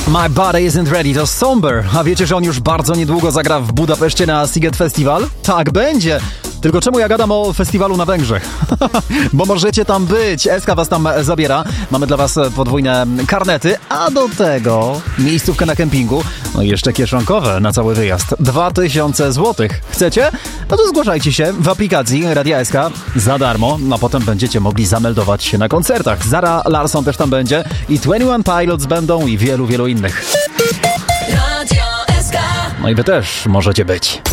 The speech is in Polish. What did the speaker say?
My Body Isn't Ready to Somber. A wiecie, że on już bardzo niedługo zagra w Budapeszcie na Sziget Festival? Tak będzie. Tylko czemu ja gadam o festiwalu na Węgrzech? Bo możecie tam być. SK was tam zabiera. Mamy dla was podwójne karnety, a do tego miejscówkę na kempingu. No i jeszcze kieszonkowe na cały wyjazd. 2000 zł. Chcecie? No to zgłaszajcie się w aplikacji Radia SK za darmo. No a potem będziecie mogli zameldować się na koncertach. Zara Larsson też tam będzie i 21 Pilots będą i wielu innych. No i wy też możecie być.